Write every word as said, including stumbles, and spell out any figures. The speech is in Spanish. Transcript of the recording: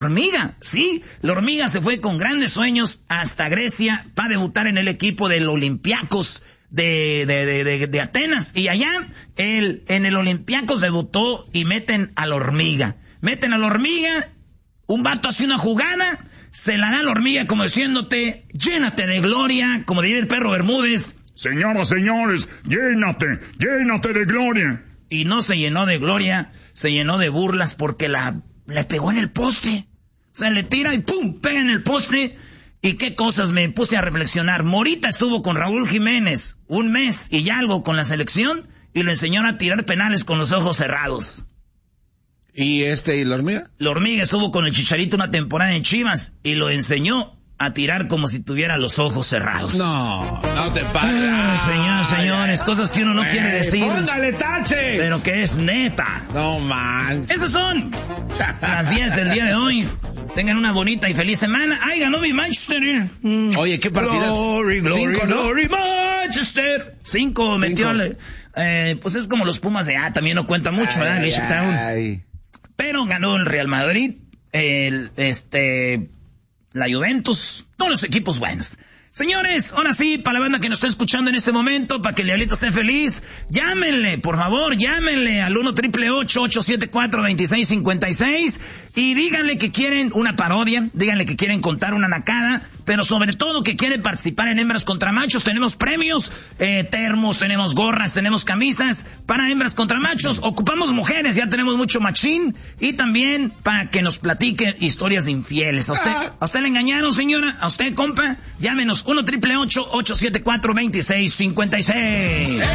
hormiga, sí, la hormiga se fue con grandes sueños hasta Grecia para debutar en el equipo del Olympiacos de, de, de, de, de Atenas. Y allá, el, en el Olympiacos debutó y meten a la hormiga. Meten a la hormiga, un vato hace una jugada, se la da a la hormiga como diciéndote, llénate de gloria, como diría el perro Bermúdez. Señoras, señores, llénate, llénate de gloria. Y no se llenó de gloria, se llenó de burlas porque la, le pegó en el poste. O sea, le tira y pum, pega en el poste. Y qué cosas me puse a reflexionar. Morita estuvo con Raúl Jiménez un mes y ya algo con la selección y lo enseñó a tirar penales con los ojos cerrados. ¿Y este y la hormiga? La hormiga estuvo con el Chicharito una temporada en Chivas y lo enseñó a tirar como si tuviera los ojos cerrados. No, no te pases. Ay, señores, señores, ay, cosas que uno no ay, quiere decir. ¡Póngale tache! Pero que es neta. No manches. Esas son las diez del día de hoy. Tengan una bonita y feliz semana. ¡Ay, ganó mi Manchester! Mm. Oye, ¿qué partidas? Glory, glory, Cinco, ¿no? glory, Manchester. Cinco, Cinco. metió. Eh, pues es como los Pumas de ah, también no cuenta mucho, ay, ¿verdad? Ay. Pero ganó el Real Madrid, el, este, la Juventus, todos los equipos buenos. Señores, ahora sí, para la banda que nos está escuchando en este momento, para que el diablito esté feliz, llámenle, por favor, llámenle al uno triple ocho, ocho siete cuatro, dos seis cinco seis y díganle que quieren una parodia, díganle que quieren contar una nacada, pero sobre todo que quieren participar en Hembras contra Machos. Tenemos premios, eh, termos, tenemos gorras, tenemos camisas para Hembras contra Machos. Ocupamos mujeres, ya tenemos mucho machín, y también para que nos platique historias infieles. ¿A usted, a usted le engañaron, señora? ¿A usted, compa? Llámenos uno triple ocho, ocho siete cuatro, dos seis cinco seis.